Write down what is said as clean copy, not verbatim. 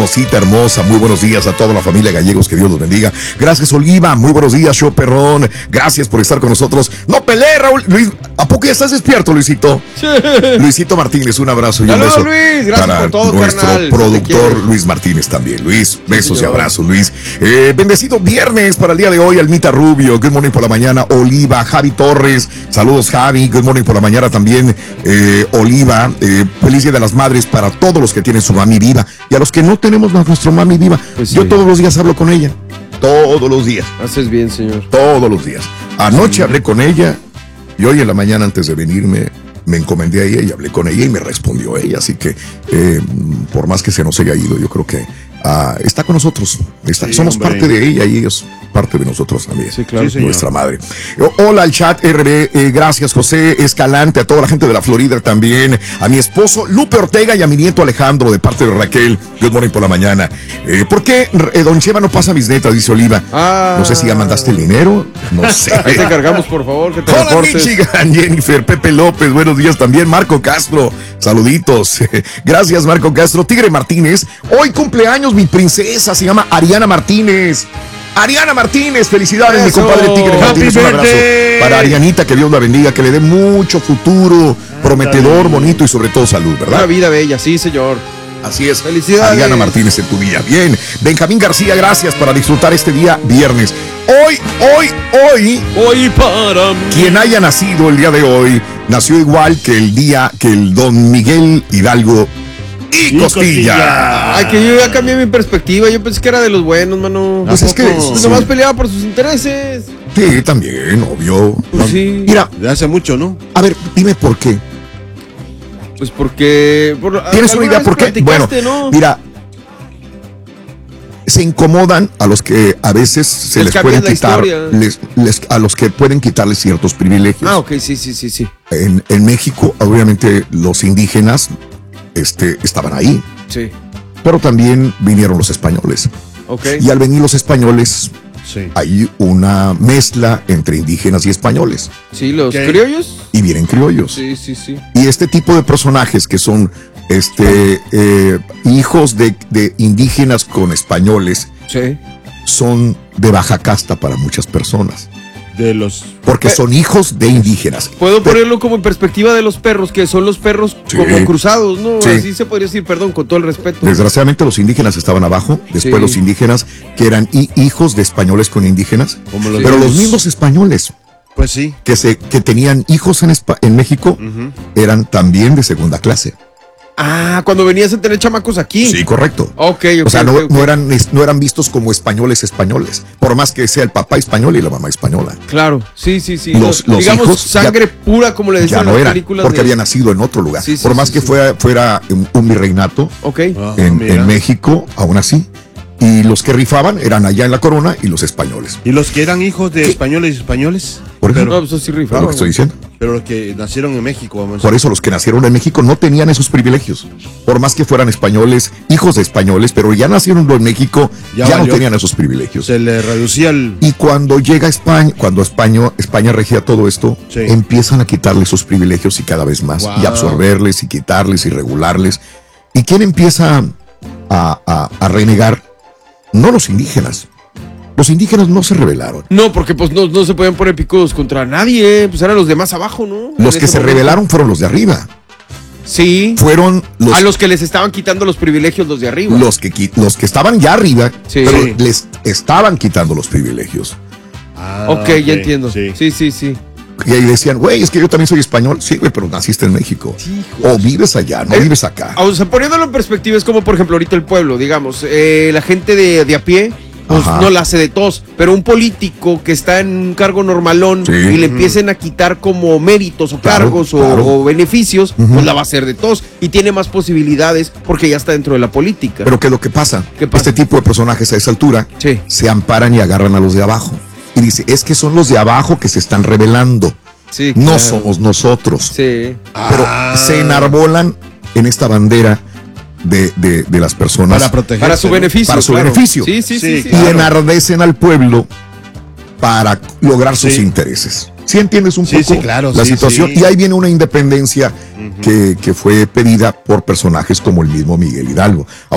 Rosita hermosa, muy buenos días a toda la familia Gallegos, que Dios los bendiga. Gracias, Oliva, muy buenos días, Show Perrón. Gracias por estar con nosotros. No peleé, Raúl. Luis, ¿a poco ya estás despierto, Luisito? Sí. Luisito Martínez, un abrazo y un beso. Luis, gracias para por todo, nuestro carnal. productor Luis Martínez también. Luis, besos y abrazos, Luis. Bendecido viernes para el día de hoy, Almita Rubio, good morning por la mañana. Oliva, Javi Torres, saludos Javi, good morning por la mañana también. Oliva, feliz Día de las Madres para todos los que tienen su mami viva y a los que no tenemos a nuestra mami viva. Pues sí. Yo todos los días hablo con ella, todos los días. Haces bien, señor. Todos los días. Anoche hablé con ella y hoy en la mañana antes de venirme me encomendé a ella y hablé con ella y me respondió ella, así que por más que se nos haya ido, yo creo que está con nosotros, somos parte de ella y ella es parte de nosotros también. Sí, claro, nuestra madre. Hola al chat RB, gracias José Escalante, a toda la gente de la Florida también, a mi esposo Lupe Ortega y a mi nieto Alejandro de parte de Raquel. Good morning por la mañana. ¿Por qué Don Cheva no pasa mis netas? Dice Oliva. No sé si ya mandaste el dinero, no sé. Ahí te cargamos, por favor, que te Hola reportes. Michigan, Jennifer, Pepe López, buenos días también, Marco Castro, saluditos. Gracias Marco Castro. Tigre Martínez, hoy cumpleaños mi princesa, se llama Ariana Martínez. Ariana Martínez, felicidades. Eso. Mi compadre Tigre Martínez, un abrazo para Arianita, que Dios la bendiga, que le dé mucho futuro, prometedor, bonito y sobre todo salud, ¿verdad? Una vida bella, sí señor. Así es. Felicidades. Ariana Martínez en tu día. Bien. Benjamín García, gracias para disfrutar este día viernes. Hoy para mí. Quien haya nacido el día de hoy, nació igual que el día que el don Miguel Hidalgo y Costilla. Ay, que yo ya cambié mi perspectiva. Yo pensé que era de los buenos, mano. Pues es que nomás peleaba por sus intereses. Sí, también, obvio. Pues sí. Mira, de hace mucho, ¿no? A ver, dime por qué. Pues porque... ¿Tienes una idea por qué? Bueno, ¿no? Mira, se incomodan a los que a veces se les pueden quitar, a los que pueden quitarles ciertos privilegios. Ah, ok, sí. En México, obviamente, los indígenas estaban ahí. Sí. Pero también vinieron los españoles. Okay. Y al venir los españoles, hay una mezcla entre indígenas y españoles. Sí, los criollos. Y vienen criollos. Sí. Y este tipo de personajes que son hijos de indígenas con españoles, son de baja casta para muchas personas. Porque son hijos de indígenas. Puedo ponerlo como en perspectiva de los perros, que son los perros como cruzados, ¿no? Sí. Así se podría decir, perdón, con todo el respeto. Desgraciadamente los indígenas estaban abajo, después los indígenas que eran hijos de españoles con indígenas, pero los mismos españoles, pues sí, que tenían hijos en México, eran también de segunda clase. Ah, cuando venías a tener chamacos aquí. Sí, correcto. Okay, o sea, no eran vistos como españoles, por más que sea el papá español y la mamá española. Claro, sí. Los digamos, hijos sangre pura, como le decían en las películas. Porque había nacido en otro lugar. Por más que fuera un virreinato en México, aún así. Y los que rifaban eran allá en la corona y los españoles. ¿Y los que eran hijos de españoles? Por eso, no, eso sí rifaban. Lo que estoy diciendo. Pero los que nacieron en México, por eso los que nacieron en México no tenían esos privilegios. Por más que fueran españoles, hijos de españoles, pero ya nacieron en México, ya no tenían esos privilegios. Se le reducía el... Y cuando llega España, cuando España regía todo esto, empiezan a quitarles esos privilegios y cada vez más. Y absorberles y quitarles y regularles. ¿Y quién empieza a renegar? No los indígenas. Los indígenas no se rebelaron. No, porque pues no se podían poner picudos contra nadie. Pues eran los de más abajo, ¿no? Los que se rebelaron fueron los de arriba. Sí. Fueron a los que les estaban quitando los privilegios los de arriba. Los que estaban ya arriba, pero les estaban quitando los privilegios. Ok, ya entiendo. Sí. Y ahí decían, güey, es que yo también soy español. Sí, güey, pero naciste en México. Sí, o vives allá, no vives acá. O sea, poniéndolo en perspectiva, es como, por ejemplo, ahorita el pueblo, digamos, la gente de a pie, pues no la hace de tos, pero un político que está en un cargo normalón y le empiecen a quitar como méritos o cargos o beneficios, pues la va a hacer de tos y tiene más posibilidades porque ya está dentro de la política. Pero ¿qué es lo que pasa? Este tipo de personajes a esa altura se amparan y agarran a los de abajo. Y dice, es que son los de abajo que se están rebelando. Sí, no somos nosotros. Sí. Pero se enarbolan en esta bandera de las personas. Para proteger. Para su beneficio. Para su beneficio. Sí, y enardecen al pueblo para lograr sus intereses. ¿Sí entiendes un poco la situación? Y ahí viene una independencia que fue pedida por personajes como el mismo Miguel Hidalgo.